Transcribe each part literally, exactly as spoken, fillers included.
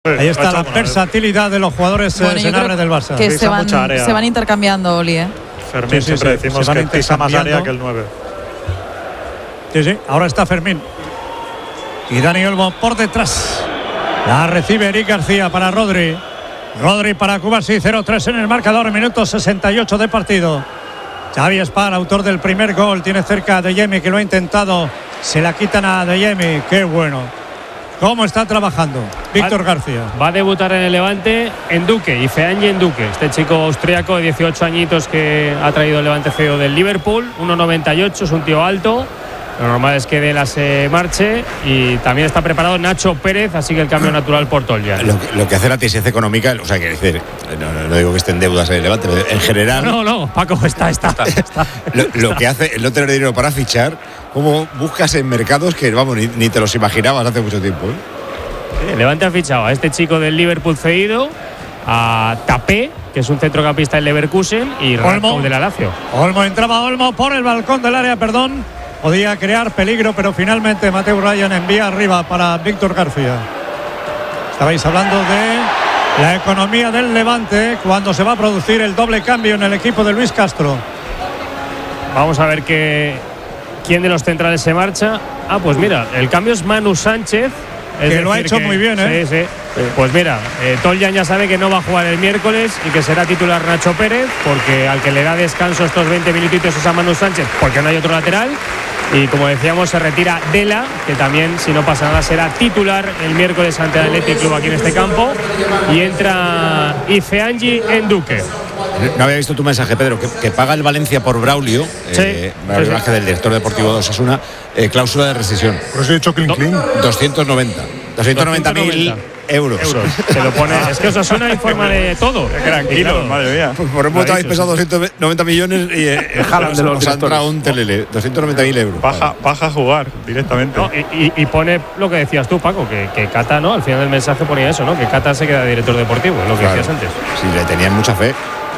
Ahí está la versatilidad de los jugadores bueno, senadores del Barça. Que se van, se van intercambiando, Oli, ¿eh? Fermín, sí, sí, siempre sí, decimos que pisa más área que el nueve. Sí, sí, ahora está Fermín. Y Dani Olmo por detrás. La recibe Eric García para Rodri. Rodri para Cubarsí, cero tres en el marcador, minuto sesenta y ocho de partido. Xavi Espar, autor del primer gol, tiene cerca a Adeyemi, que lo ha intentado. Se la quitan a Adeyemi, qué bueno. ¿Cómo está trabajando Víctor García? Va a debutar en el Levante en Duque, Ifeanyi en Duque. Este chico austriaco de dieciocho añitos que ha traído el Levante cedido del Liverpool. uno noventa y ocho, es un tío alto. Lo normal es que Dela se marche. Y también está preparado Nacho Pérez, así que el cambio natural por Toljan. Lo, lo que hace la tesis económica, o sea, que decir, no, no, no digo que estén deudas en el Levante, pero en general. No, no, Paco, está, está. está. Lo, lo que hace es no tener dinero para fichar, como buscas en mercados que, vamos, ni, ni te los imaginabas hace mucho tiempo, ¿eh? El Levante ha fichado a este chico del Liverpool cedido, a Tapé, que es un centrocampista del Leverkusen, y Olmo del Lazio. Olmo, entraba Olmo por el balcón del área, perdón. Podía crear peligro, pero finalmente Mateu Ryan envía arriba para Víctor García. Estabais hablando de la economía del Levante cuando se va a producir el doble cambio en el equipo de Luis Castro. Vamos a ver que, quién de los centrales se marcha. Ah, pues mira, el cambio es Manu Sánchez. Es que lo ha hecho que, muy bien, ¿eh? Sí, sí. Pues mira, eh, Toljan ya sabe que no va a jugar el miércoles y que será titular Nacho Pérez, porque al que le da descanso estos veinte minutitos es a Manu Sánchez, porque no hay otro lateral. Y como decíamos, se retira Dela, que también, si no pasa nada, será titular el miércoles ante el Athletic Club aquí en este campo. Y entra Ifeanyi en Duque. No había visto tu mensaje, Pedro, que, que paga el Valencia por Braulio, sí, eh, Braulio sí, sí. del director deportivo de Osasuna, eh, cláusula de rescisión. Por eso he dicho clean clean. doscientos noventa. doscientos noventa mil euros. euros. Se lo pone. Es que Osasuna informa de todo. Tranquilo, claro, madre mía. Pues por un habéis pesado doscientos noventa millones y eh, jalan de los os entra un telele. doscientos noventa mil euros. Baja, baja a jugar directamente. No, y, y, y pone lo que decías tú, Paco, que, que Cata, ¿no? Al final del mensaje ponía eso, ¿no? Que Cata se queda director deportivo, lo que claro, decías antes. Sí, le tenían mucha fe.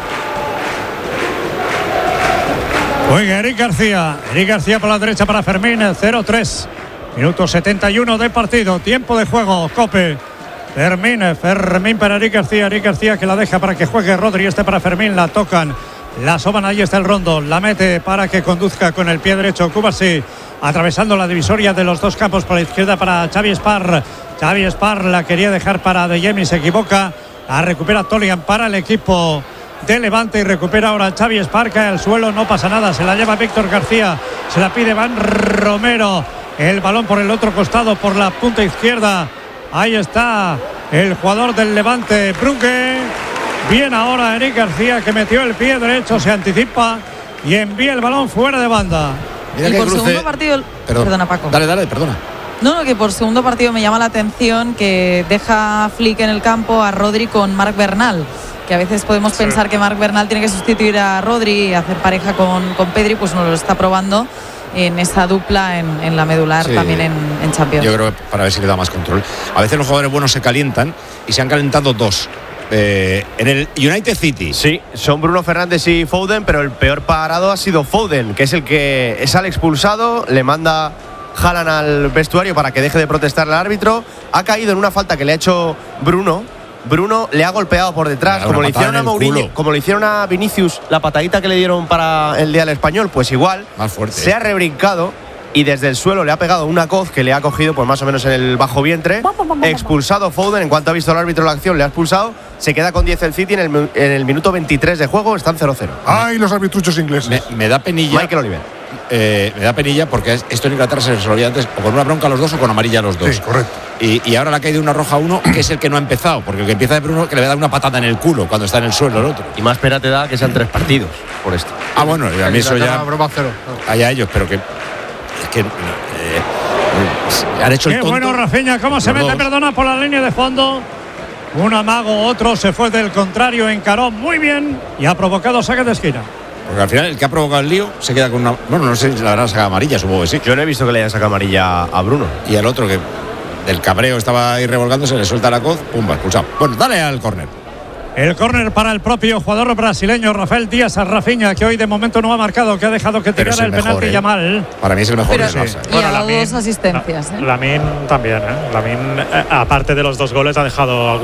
Oiga, Eric García. Eric García por la derecha para Fermín, cero tres. Minuto setenta y uno de partido. Tiempo de juego, Cope. Fermín, Fermín para Eric García. Eric García que la deja para que juegue Rodri. Este para Fermín, la tocan. La soban, ahí está el Rondo. La mete para que conduzca con el pie derecho. Cubarsí atravesando la divisoria de los dos campos por la izquierda para Xavi Espar. Xavi Espar la quería dejar para Adeyemi, se equivoca. La recupera Toljan para el equipo de Levante y recupera ahora Xavi Espar, cae al suelo, no pasa nada, se la lleva Víctor García, se la pide Van Romero, el balón por el otro costado, por la punta izquierda, ahí está el jugador del Levante, Brugge. Bien ahora Eric García, que metió el pie derecho, se anticipa y envía el balón fuera de banda. Mira y por cruce. Segundo partido, Perdón. perdona Paco. Dale, dale, perdona. No, no, que por segundo partido me llama la atención que deja Flick en el campo a Rodri con Marc Bernal, que a veces podemos sí. pensar que Marc Bernal tiene que sustituir a Rodri y hacer pareja con, con Pedri, pues no lo está probando en esa dupla en, en la medular, sí. también en, en Champions. Yo creo que para ver si le da más control. A veces los jugadores buenos se calientan y se han calentado dos. Eh, en el United City. Sí, son Bruno Fernández y Foden, pero el peor parado ha sido Foden, que es el que es al expulsado, le manda Haaland al vestuario para que deje de protestar al árbitro. Ha caído en una falta que le ha hecho Bruno. Bruno le ha golpeado por detrás, como le hicieron a Mourinho, como le hicieron a Vinicius, la patadita que le dieron para el día del Español, pues igual. Más fuerte. Se ha rebrincado y desde el suelo le ha pegado una coz que le ha cogido pues más o menos en el bajo vientre. Expulsado Foden, en cuanto ha visto el árbitro la acción, le ha expulsado. Se queda con diez el City en el, en el minuto veintitrés de juego, están cero cero. ¡Ay, los arbitruchos ingleses! Me, me da penilla. Michael Oliver. Eh, me da penilla porque esto en Inglaterra se resolvía antes o con una bronca a los dos o con amarilla a los dos. Sí, correcto. Y, y ahora le ha caído una roja a uno, que es el que no ha empezado, porque el que empieza de Bruno, que le va a dar una patada en el culo cuando está en el suelo el otro. Y más pena te da que sean tres partidos por esto. Ah, bueno, a mí eso ya. Broma cero. Allá ellos, pero que. Es que. Eh, han hecho el Qué tonto. bueno, Rafinha, cómo se mete, dos. Perdona, por la línea de fondo. Un amago, otro se fue del contrario, encaró muy bien y ha provocado saque de esquina. Porque al final el que ha provocado el lío se queda con una. Bueno, no sé si la habrán sacado amarilla, supongo que sí. Yo no he visto que le hayan sacado amarilla a Bruno. Y al otro que del cabreo estaba ahí revolgándose, le suelta la coz, pumba, expulsado. Bueno, dale al córner. El córner para el propio jugador brasileño Rafael Díaz a Rafinha, que hoy de momento no ha marcado, que ha dejado que Pero es tirara el el, mejor, penalti ¿eh? Yamal. Para mí es el mejor Pero- del Barça. Y ha dado Lamine- dos asistencias. ¿eh? Lamine también, ¿eh? Lamine, eh, aparte de los dos goles, ha dejado